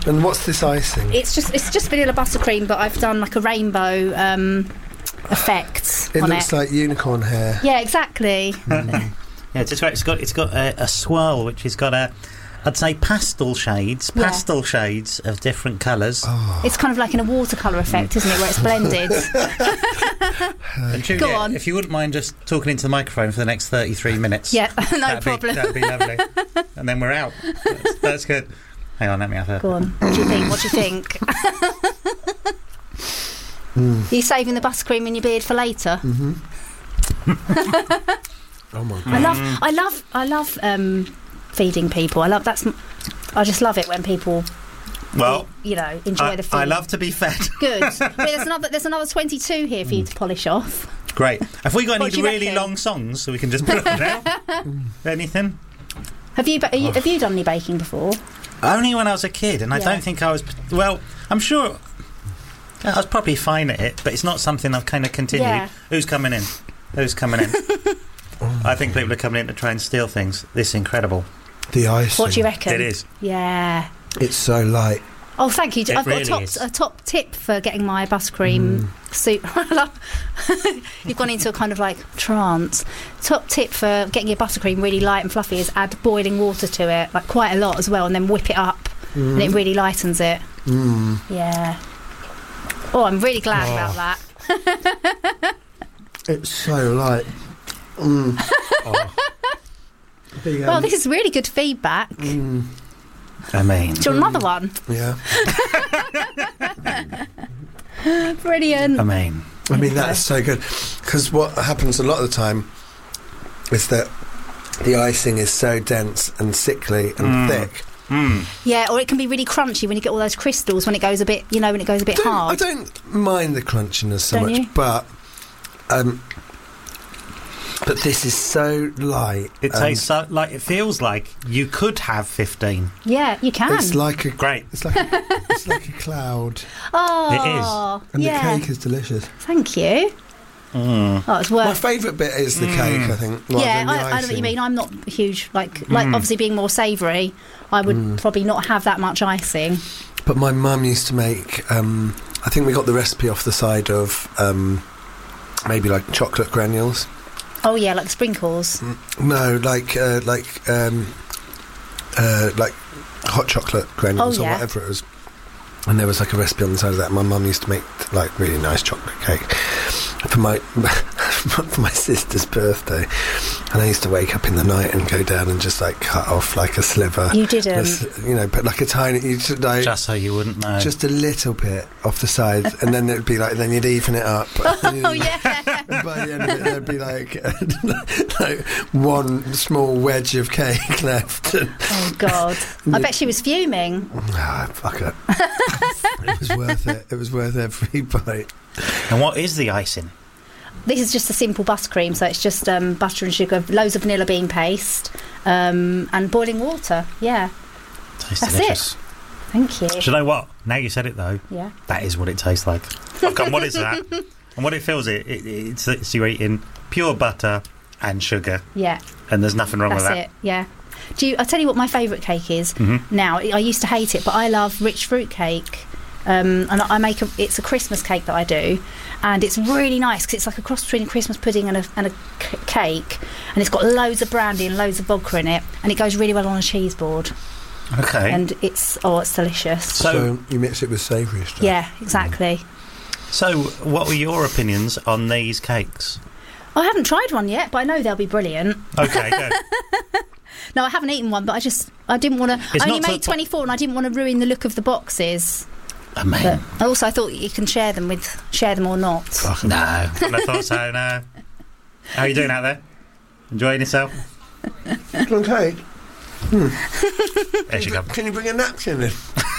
And what's this icing? It's just vanilla buttercream, but I've done like a rainbow effect It on looks like unicorn hair. Yeah, exactly. Yeah, it's right. It's got a swirl which has got I'd say pastel shades of different colours. Oh. It's kind of like in a watercolour effect, isn't it, where it's blended? And Go on. If you wouldn't mind just talking into the microphone for the next 33 minutes. Yeah, no problem. That'd be lovely. And then we're out. That's good. Hang on, let me have a... Go on. What do you think? Are you saving the buttercream in your beard for later? Mm-hmm. Oh my God. I love feeding people. I just love it when people enjoy the food. I love to be fed. Good. There's another 22 here for you to polish off. Great. Have we got any really reckon? long songs so we can just put them down? Anything? Have you done any baking before? Only when I was a kid, and I don't think I was... Well, I'm sure I was probably fine at it, but it's not something I've kind of continued. Yeah. Who's coming in? I think people are coming in to try and steal things. This is incredible. The icing. What do you reckon? It is. Yeah. It's so light. Oh, thank you. I've really got a top tip for getting my buttercream soup. You've gone into a kind of like trance. Top tip for getting your buttercream really light and fluffy is add boiling water to it, like quite a lot as well, and then whip it up, and it really lightens it. Yeah. Oh, I'm really glad about that. It's so light. Well, this is really good feedback. I mean... Do you want another one? Yeah. Brilliant. I mean, that's so good. Because what happens a lot of the time is that the icing is so dense and sickly and thick. Yeah, or it can be really crunchy when you get all those crystals when it goes a bit, when it goes a bit hard. I don't mind the crunchiness so Don't much, you? but this is so light. it tastes like... It feels like you could have 15. Yeah, you can. It's like a Great. It's like a cloud, Oh, It is. and yeah. the cake is delicious. Thank you. Oh, it's My worth. favourite bit is the cake, I think. rather Yeah, than the I know what you icing. mean. I'm not huge, like obviously being more savoury, I would probably not have that much icing. But my mum used to make. I think we got the recipe off the side of maybe like chocolate granules. Oh yeah, like sprinkles. No, like hot chocolate granules Oh, or yeah. whatever it was. And there was like a recipe on the side of that. My mum used to make like really nice chocolate cake for my for my sister's birthday, and I used to wake up in the night and go down and just like cut off like a sliver. You didn't. But like a tiny, Just so you wouldn't know. just a little bit off the side, and then it'd be like, then you'd even it up. Oh yeah. And by the end of it, there'd be like one small wedge of cake left. Oh God. I bet she was fuming. Fuck it. It was worth it. It was worth every bite. And what is the icing? This is just a simple buttercream, so it's just butter and sugar, loads of vanilla bean paste, and boiling water. Yeah. Tastes That's delicious. it. Thank you. Do you know what? Now you said it though. Yeah. That is what it tastes like. Okay, what is that? And what it feels it's you're eating pure butter and sugar, Yeah. and there's nothing wrong That's with that. it. Yeah. I'll tell you what my favourite cake is. Now, I used to hate it, but I love rich fruit cake. And I make it's a Christmas cake that I do, and it's really nice because it's like a cross between a Christmas pudding and a cake, and it's got loads of brandy and loads of vodka in it, and it goes really well on a cheese board. Okay. And it's delicious. So you mix it with savoury stuff. Yeah, exactly. So, what were your opinions on these cakes? I haven't tried one yet, but I know they'll be brilliant. Okay, good. No, I haven't eaten one, but I didn't want to. It's I only not made 24, and I didn't want to ruin the look of the boxes. I mean, But also, I thought you can share them or not. no. I thought so, no. How are you doing out there? Enjoying yourself? Okay. There she comes. Can you bring a napkin in?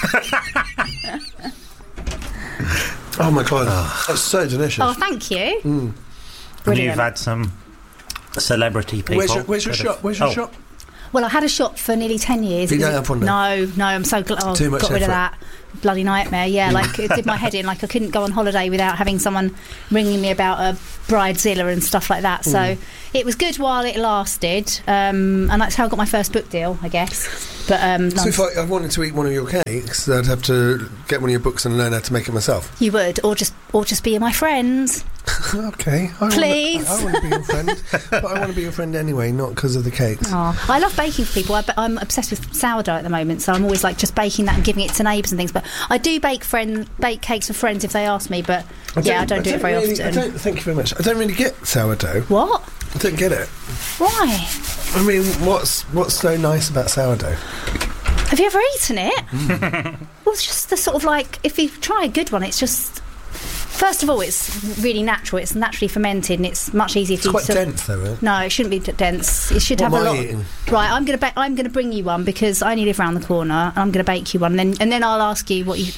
Oh my God, that's so delicious. Oh, thank you. And Brilliant. you've had some celebrity people. Where's your shop? Where's your shop? Well, I had a shop for nearly 10 years. You don't have one now? No, I'm so glad I Too much got rid of effort. that. Bloody nightmare, yeah. Like, it did my head in. Like, I couldn't go on holiday without having someone ringing me about a bridezilla and stuff like that. So it was good while it lasted. And that's how I got my first book deal, I guess. But So if I wanted to eat one of your cakes, I'd have to get one of your books and learn how to make it myself. you would, or just be my friend. Okay. Please. I want to be your friend. But I want to be your friend anyway, not because of the cakes. Oh, I love baking for people. I'm obsessed with sourdough at the moment, so I'm always like just baking that and giving it to neighbours and things. But I do bake cakes for friends if they ask me. But I don't do it very often. Thank you very much. I don't really get sourdough. What? I don't get it. Why? I mean, what's so nice about sourdough? Have you ever eaten it? Well, it's just the sort of like, if you try a good one, it's just. First of all, it's really natural. It's naturally fermented, and it's much easier for It's you quite to. dense, though, isn't it? No, it shouldn't be dense. It should What have a am I lot. eating? Right, I'm going to bring you one because I only live around the corner, and I'm going to bake you one, and then I'll ask you what you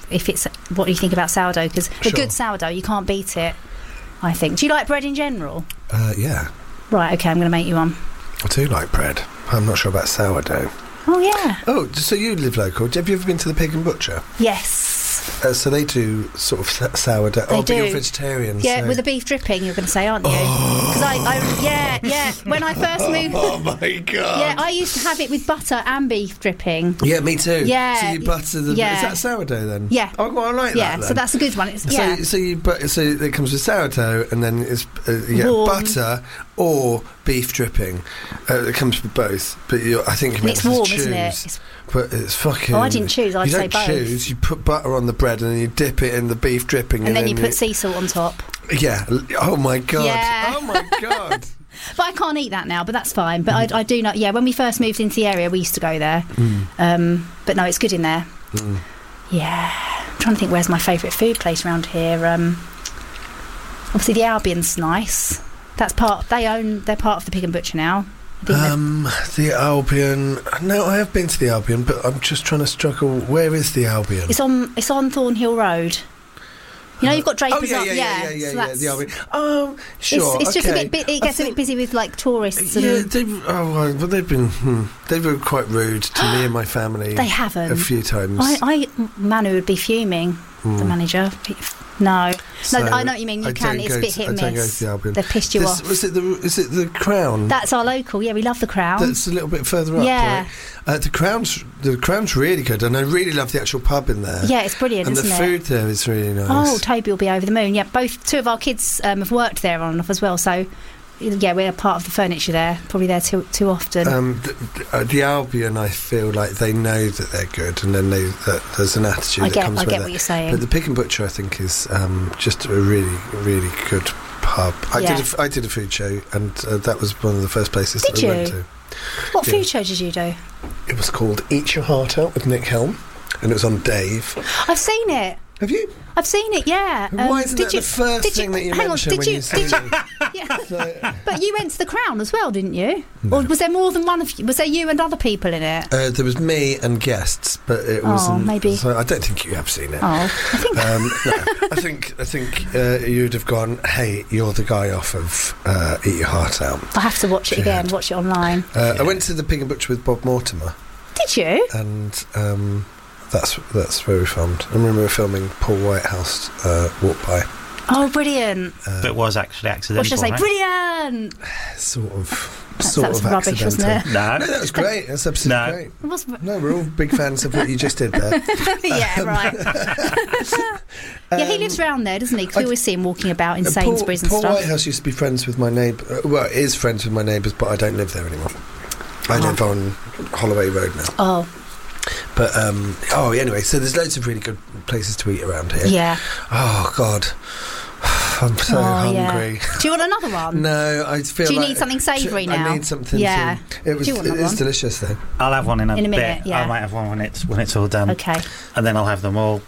think about sourdough, because a Sure. good sourdough, you can't beat it. I think. Do you like bread in general? Yeah. Right. Okay, I'm going to make you one. I do like bread. I'm not sure about sourdough. Oh yeah. Oh, so you live local. Have you ever been to the Pig and Butcher? Yes. So they do sort of sourdough. They But you're do. vegetarian. Yeah, so. with the beef dripping, you're going to say, aren't you? Because yeah. When I first moved, Oh my god. yeah, I used to have it with butter and beef dripping. Yeah, me too. Yeah. So you butter the. Yeah. Is that sourdough then? Yeah. Oh, well, I like Yeah, that. Then. so that's a good one. It's, yeah. So it comes with sourdough, and then it's you get Warm. butter or beef dripping. It comes with both, but I think you And meant it's to warm, choose. isn't it? It's- But it's fucking. Oh, I didn't choose, I'd you say don't both. choose. You put butter on the bread, and then you dip it in the beef dripping, and then you put sea salt on top. Yeah. Oh my god. Yeah. Oh my god. But I can't eat that now, but that's fine. But I do know, yeah, when we first moved into the area, we used to go there. But no, it's good in there. Yeah. I'm trying to think where's my favourite food place around here. Obviously, the Albion's nice. They're part of the Pig and Butcher now. I think The Albion. No, I have been to the Albion, but I'm just trying to struggle. Where is the Albion? it's on Thornhill Road. You know, you've got Drapers Oh up. yeah. So that's- The Albion. Oh, sure. It's just okay. a bit. It gets a bit busy with like tourists. Yeah, And they've been. They were quite rude to me and my family. they haven't. a few times. Manu would be fuming. The manager. No, So I know what you mean. I You can. don't It's go a bit to- hit and I don't go miss. to the Albion. They've pissed you off. Is it the Crown? That's our local. Yeah, we love the Crown. That's a little bit further up. Yeah. Right? The Crown's really good, and I really love the actual pub in there. Yeah, it's brilliant, and isn't the it? food there is really nice. Oh, Toby will be over the moon. Yeah, two of our kids have worked there on and off as well. So, yeah, we're part of the furniture there. Probably there too often. The Albion, I feel like they know that they're good, and then that there's an attitude that comes I with get it. what you're saying. But the Pig and Butcher, I think, is just a really, really good pub. Yeah. I did a food show, and that was one of the first places Did that I went you? to. What yeah. food show did you do? It was called Eat Your Heart Out with Nick Helm, and it was on Dave. I've seen it. Have you? I've seen it. Yeah. Why isn't did that you, the first did thing that you hang mention on, when you see me? Yeah. So, But you went to the Crown as well, didn't you? Or was there more than one of you? Was there you and other people in it? there was me and guests, but it wasn't. maybe. So I don't think you have seen it. Oh, I think. No, I think you'd have gone. Hey, you're the guy off of Eat Your Heart Out. I have to watch it again. Watch it online. I went to the Pig and Butcher with Bob Mortimer, Did you? and that's very fun. I remember we were filming Paul Whitehouse walk by. Oh, brilliant! But it was actually accidental. What should I say? right? Brilliant! Sort of That's rubbish, wasn't accidental. it? No. No, that was great. That's absolutely No. great. It was. No, we're all big fans of what you just did there. Yeah, right. Yeah, he lives around there, doesn't he? 'Cause we always see him walking about in Sainsbury's and Paul stuff. Whitehouse used to be friends with my neighbour. Well, is friends with my neighbours, but I don't live there anymore. I live on Holloway Road now. Oh, But anyway, so there's loads of really good places to eat around here. yeah. Oh God, I'm so hungry. Yeah. Do you want another one? No, I feel. Do you like need something savoury now? I need something. Yeah. It was. Do you want It another is one? delicious though. I'll have one in a minute, bit. yeah. I might have one when it's all done. Okay. And then I'll have them all.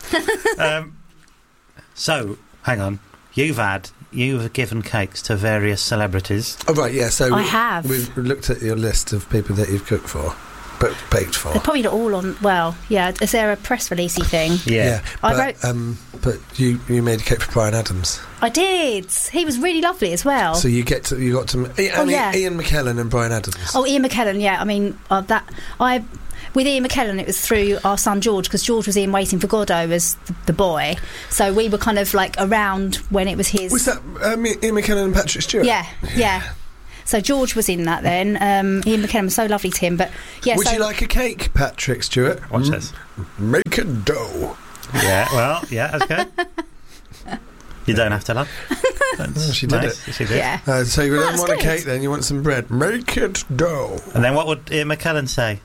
So, hang on. You've given cakes to various celebrities. Oh right, yeah. So I have. We've looked at your list of people that you've cooked for. but baked for. They're probably not all on. Well, yeah. Is there a press releasey thing? Yeah. But you made a cake for Bryan Adams. I did. He was really lovely as well. So you got to Ian McKellen and Bryan Adams. Oh, Ian McKellen. Yeah. I mean with Ian McKellen, it was through our son George, because George was in Waiting for Godot as the boy. So we were kind of like around when it was his. Was that Ian McKellen and Patrick Stewart? Yeah. So George was in that then. Ian McKellen was so lovely to him. But yeah. Would you like a cake, Patrick Stewart? Watch this. Make a dough. Yeah. Well. Yeah. That's good. You don't have to laugh. She did nice. it. She did. Yeah. So you don't want good. a cake then? You want some bread? Make it dough. And then what would Ian McKellen say?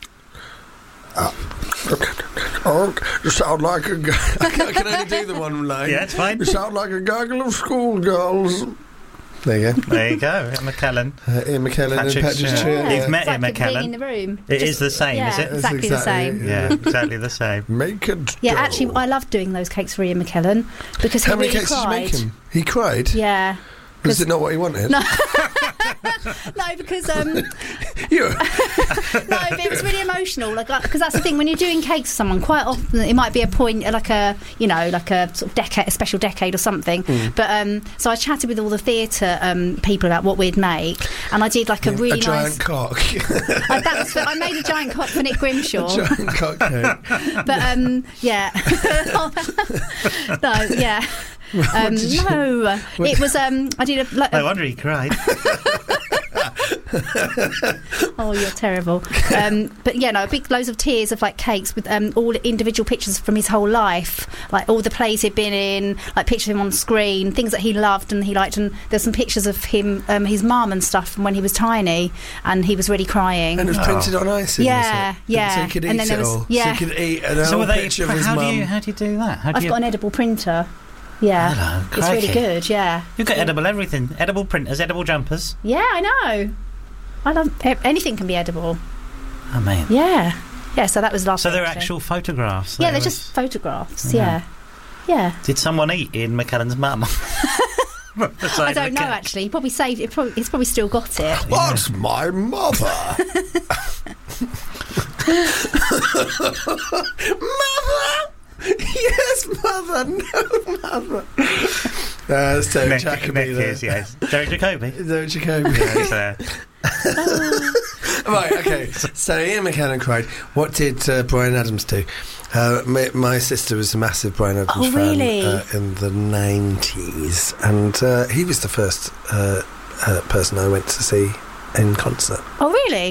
You sound like a... I can only do the one line. Yeah, it's fine. You sound like a gaggle of schoolgirls. There you go. There you go, Ian McKellen. Ian McKellen and Patrick Stewart. You've met It's Ian like being in McKellen. the room. It is the same, is it? Exactly the same. Yeah, exactly the same. Make it Yeah, dough. actually, I loved doing those cakes for Ian McKellen because he How many really cakes cried. did you make him? He cried? Yeah. Was it not what he wanted? No. No, because You. no, but it was really emotional. Because that's the thing, when you're doing cakes for someone, quite often it might be a point, like a sort of decade, a special decade or something. But so I chatted with all the theatre people about what we'd make, and I did like a really giant nice cock. I made a giant cock for Nick Grimshaw. A giant cock cake. But yeah. No, yeah. No, it was. I did a. No wonder he cried. Oh, you're terrible. But yeah, no, loads of tiers of like cakes with all individual pictures from his whole life, like all the plays he'd been in, like pictures of him on screen, things that he loved and he liked, and there's some pictures of him, his mum and stuff from when he was tiny, and he was really crying. And it was printed on icing. Yeah, was it? yeah. So he could eat And then there it was- all. yeah. So he could eat an So old picture of his how mum. do you do that? I've got an edible printer. Yeah, Hello, it's really crikey. good. Yeah, You've got edible everything. Edible printers, edible jumpers. yeah, I know. I love anything can be edible. Oh, man. Yeah, yeah. So that was last. So they're actually. actual photographs. Yeah, There they're was- just photographs. Yeah. Yeah. Did someone eat Ian McKellen's mum? I don't know actually. He probably saved it. He's probably still got it. That's my mother. Mother? Yes, mother. No, mother. That's Derek Jacobi there. Yes. Derek Jacobi. Derek Jacobi. Yes, Right, okay. So Ian McKellen cried. What did Bryan Adams do? My sister was a massive Bryan Adams fan really? in the 90s. And he was the first person I went to see in concert. Oh, really?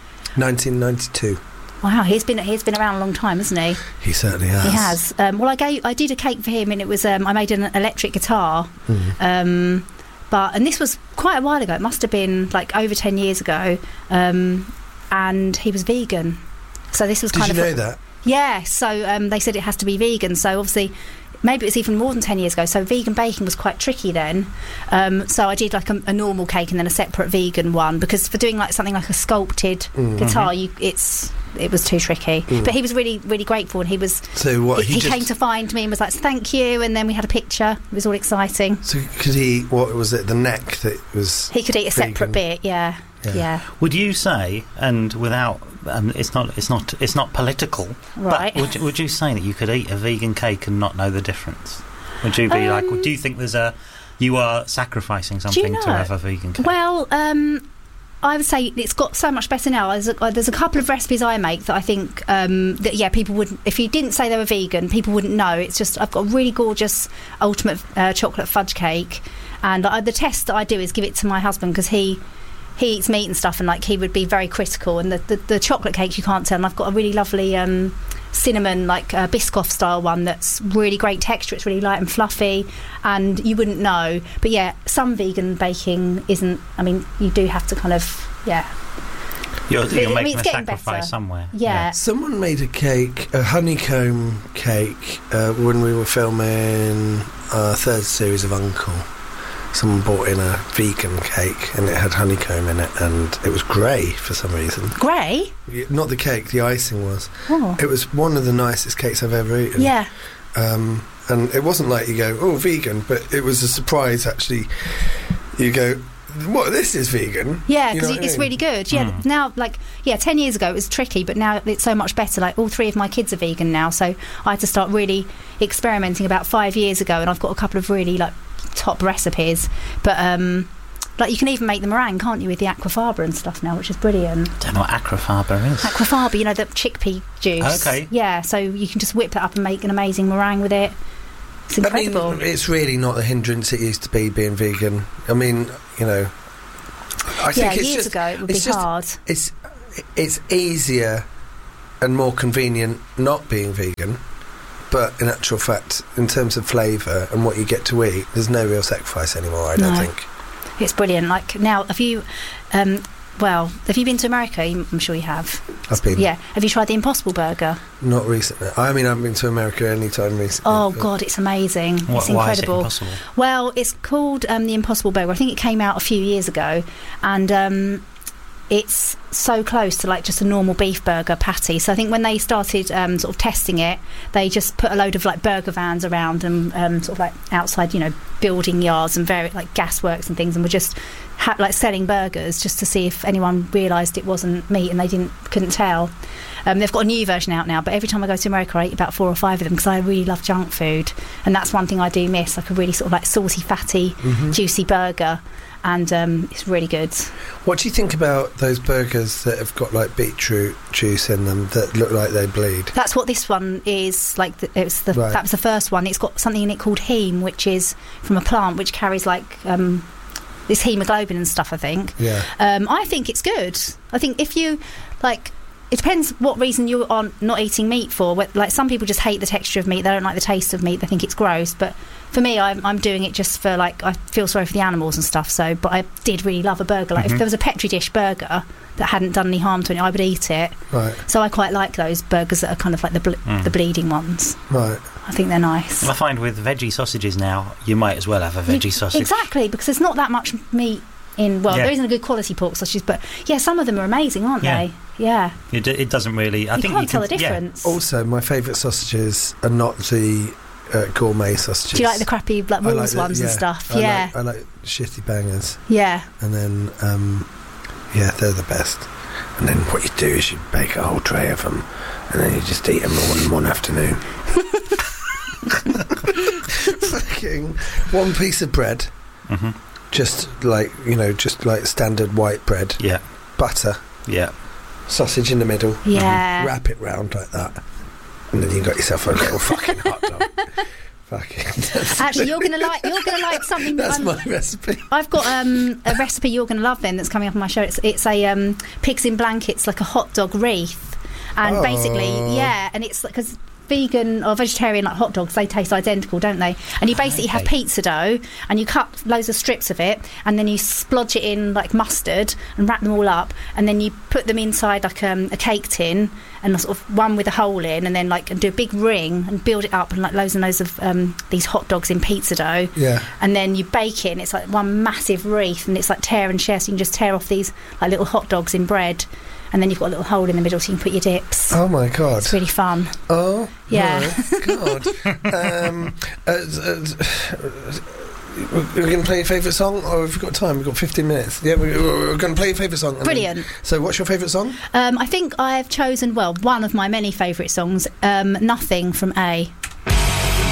1992. Wow, he's been around a long time, hasn't he? He certainly has. He has. Well, I did a cake for him, and it was I made an electric guitar. And this was quite a while ago. It must have been like over 10 years ago. And he was vegan, so this was Did kind you of know that? Yeah. So they said it has to be vegan. So obviously, maybe it's even more than 10 years ago. So vegan baking was quite tricky then. So I did like a normal cake and then a separate vegan one, because for doing like something like a sculpted guitar, it was too tricky. But he was really, really grateful, and he was. So what? He came to find me and was like, "Thank you," and then we had a picture. It was all exciting. So could he? What was it? The neck that was. He could eat a separate vegan? bit. Yeah. Would you say, and without, it's not political, Right. but would you say that you could eat a vegan cake and not know the difference? Would you be like? Do you think you are sacrificing something to have a vegan cake? Well, I would say it's got so much better now. There's a couple of recipes I make that I think that people wouldn't. If you didn't say they were vegan, people wouldn't know. It's just I've got a really gorgeous ultimate chocolate fudge cake, and the test that I do is give it to my husband, because he eats meat and stuff, and like he would be very critical. And the chocolate cakes you can't tell. And I've got a really lovely cinnamon, like Biscoff style one that's really great texture. It's really light and fluffy, and you wouldn't know. But yeah, some vegan baking isn't. I mean, you do have to kind of You're I mean, making it's a getting sacrifice better. somewhere. Yeah. Someone made a cake, a honeycomb cake, when we were filming our third series of Uncle. Someone brought in a vegan cake and it had honeycomb in it, and it was grey for some reason. Grey? Not the cake, the icing was. Oh. It was one of the nicest cakes I've ever eaten. Yeah. And it wasn't like you go, oh, vegan, but it was a surprise actually. You go, what, this is vegan? Yeah, You because know what I it's mean? really good. Yeah, now, 10 years ago it was tricky, but now it's so much better. Like, all 3 of my kids are vegan now, so I had to start really experimenting about 5 years ago, and I've got a couple of really, like, top recipes. But, like, you can even make the meringue, can't you, with the aquafaba and stuff now, which is brilliant. Don't know what aquafaba is. Aquafaba, you know, the chickpea juice. Okay. Yeah, so you can just whip that up and make an amazing meringue with it. It's incredible. I mean, it's really not the hindrance it used to be being vegan. I mean, you know, I think it's years just, ago it would be it's just- hard. It's easier and more convenient not being vegan, but in actual fact, in terms of flavour and what you get to eat, there's no real sacrifice anymore, I don't No. think. It's brilliant. Like, now, have you been to America? I'm sure you have. I've been. Yeah. Have you tried the Impossible Burger? Not recently. I mean, I haven't been to America any time recently. Oh, but- God, it's amazing. It's Why is it incredible. impossible? Well, it's called the Impossible Burger. I think it came out a few years ago, and it's so close to, like, just a normal beef burger patty. So I think when they started sort of testing it, they just put a load of, like, burger vans around and sort of, like, outside, you know, building yards and very, like, gasworks and things, and were just like selling burgers just to see if anyone realised it wasn't meat, and they couldn't tell. They've got a new version out now, but every time I go to America I eat about 4 or 5 of them because I really love junk food, and that's one thing I do miss, like a really sort of, like, saucy, fatty, juicy burger. And it's really good. What do you think about those burgers that have got, like, beetroot juice in them that look like they bleed? That's what this one is. Like, Right. that was the first one. It's got something in it called heme, which is from a plant which carries, like, this hemoglobin and stuff, I think. Yeah. I think it's good. I think if you, like, it depends what reason you are not eating meat for. Like, some people just hate the texture of meat, they don't like the taste of meat, they think it's gross. But for me, I'm doing it just for, like, I feel sorry for the animals and stuff. So, but I did really love a burger. Like, if there was a Petri dish burger that hadn't done any harm to it, I would eat it. Right. So I quite like those burgers that are kind of like the bleeding ones. Right. I think they're nice. I find with veggie sausages now, you might as well have a veggie sausage. Exactly, because there's not that much meat in. Well, Yeah. there isn't a good quality pork sausage, but yeah, some of them are amazing, aren't Yeah. they? Yeah. It doesn't really. I You think can't you tell can, the difference. Also, my favourite sausages are not the gourmet sausages. Do you like the crappy, like, I like Wool's the- ones and yeah, stuff? I like shitty bangers. Yeah. And then, yeah, they're the best. And then what you do is you bake a whole tray of them, and then you just eat them all in one afternoon. Fucking one piece of bread, just like, you know, just like standard white bread, Yeah, butter, yeah. sausage in the middle, Yeah. wrap it round like that, and then you got yourself a little fucking hot dog. Fucking. Actually, you're gonna like something. That's my recipe. I've got a recipe you're gonna love then. That's coming up on my show. It's a pigs in blankets, like a hot dog wreath, and Oh. basically, yeah, and it's because vegan or vegetarian, like, hot dogs, they taste identical, don't they? And you basically have Okay. pizza dough, and you cut loads of strips of it, and then you splodge it in, like, mustard and wrap them all up, and then you put them inside, like, a cake tin, and sort of one with a hole in, and then, like, and do a big ring and build it up, and, like, loads and loads of these hot dogs in pizza dough. Yeah. And then you bake it, and it's like one massive wreath, and it's like tear and share, so you can just tear off these, like, little hot dogs in bread, and then you've got a little hole in the middle so you can put your dips. Oh my god. It's really fun. Oh Yeah. my god. We're going to play your favourite song, or have we got time? We've got 15 minutes. Yeah, we're going to play your favourite song. and then- Brilliant. So what's your favourite song? I think I've chosen, well, one of my many favourite songs, Nothing from A.